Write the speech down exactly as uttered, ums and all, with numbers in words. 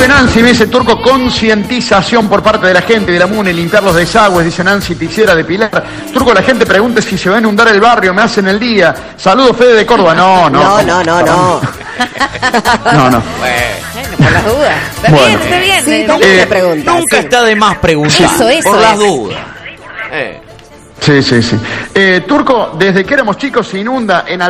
escribe Nancy, me dice Turco, concientización por parte de la gente de la MUNE, limpiar los desagües, dice Nancy, quisiera depilar. Turco, la gente pregunta si se va a inundar el barrio, me hacen el día. Saludos, Fede de Córdoba. No, no. No, no, no, no. No, no. Bueno, por las dudas. Está Bueno. bien, está bien. Sí, Eh, también eh, me preguntan. Nunca sí. está de más preguntar. Eso, eso por las es. dudas. Eh. Sí, sí, sí. Eh, Turco, desde que éramos chicos se inunda en